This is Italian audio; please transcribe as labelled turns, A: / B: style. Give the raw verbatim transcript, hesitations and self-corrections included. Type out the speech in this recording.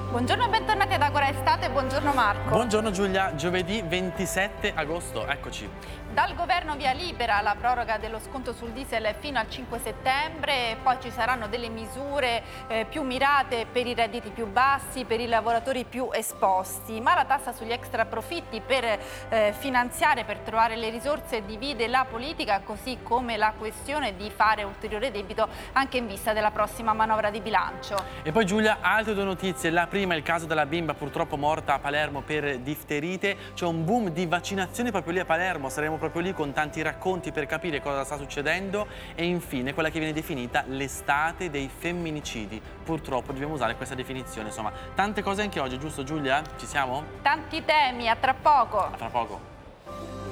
A: Buongiorno e bentornati ad Agora Estate, buongiorno Marco.
B: Buongiorno Giulia, giovedì ventisette agosto, eccoci.
A: Dal governo via libera la proroga dello sconto sul diesel fino al cinque settembre, poi ci saranno delle misure eh, più mirate per i redditi più bassi, per i lavoratori più esposti, ma la tassa sugli extra profitti per eh, finanziare, per trovare le risorse divide la politica, così come la questione di fare ulteriore debito anche in vista della prossima manovra di bilancio.
B: E poi Giulia, altre due notizie, la prima è il caso della bimba purtroppo morta a Palermo per difterite, c'è un boom di vaccinazioni proprio lì a Palermo, saremo proprio lì con tanti racconti per capire cosa sta succedendo e infine quella che viene definita l'estate dei femminicidi. Purtroppo dobbiamo usare questa definizione, insomma, tante cose anche oggi, giusto Giulia? Ci siamo?
A: Tanti temi, a tra poco.
B: A tra poco.